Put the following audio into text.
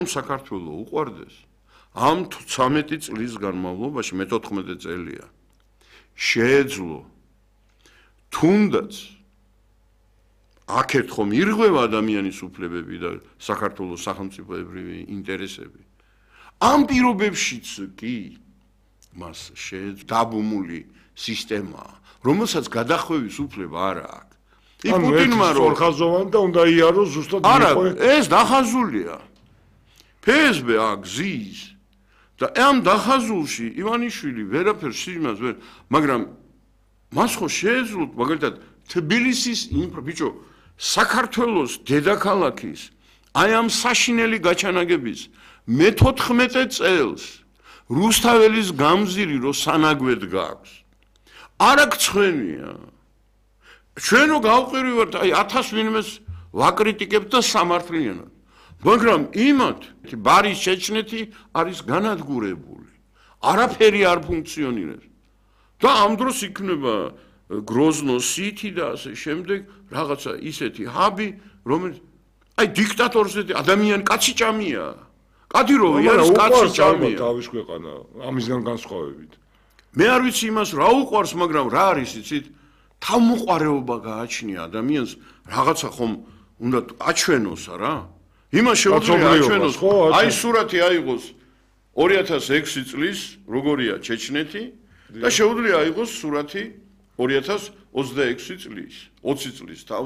საქართველო უყვარდეს ამ 13 წლის განმავლობაში მე 14 წელია შეეძლო თუნდაც აქეთ ხომ ირღვევა ადამიანის უფლებები და საქართველოს სახელმწიფოებრივი ინტერესები ამ პირობებშიც კი მას შეეძლო დაბუმული სისტემა რომელსაც გადახვევის უფლება არ აქვს პუტინმა რომ ხაზოვანი და უნდა იაროს ზუსტად არა ეს დახაზულია ფსბ აგზის და ამ დახაზულში ივანიშვილი ვერაფერს იმას ვერ მაგრამ მას ხო შეეძლო მაგალითად თბილისის ბიჭო საქართველოს დედაქალაქის აი ამ საშინელი გაჩანაგების მე-14 წელს რუსთაველის გამზირი რო სანაგვედ გაქვს არა გცხვენია ჩვენ რო გავყირივართ აი 1000 ვინმეს ვაკრიტიკებთ და სამართლიანად მაგრამ იმათ ბარის ჩეჩნეთი არის განადგურებული არაფერი არ ფუნქციონირებს და ამ დროს იქნება გროზნოს სიტი და ასე შემდეგ რაღაცა ისეთი ჰაბი რომელიც აი დიქტატორზე ადამიანი კაცი ჭამია კადიროვი არის კაცი ჭამია თავის ქვეყანა ამისგან განსხვავებით მე არ ვიცი იმას რა უყვარს მაგრამ რა არის იცით თავმოყარეობა გააჩნია ადამიანს რაღაცა ხომ უნდა აჩვენოს რა იმას შეუძლია აჩვენოს აი სურათი აიღოს 2006 წლის როგორია ჩეჩნეთი და შეუძლია აიღოს სურათი 2026 წლის 20 წლის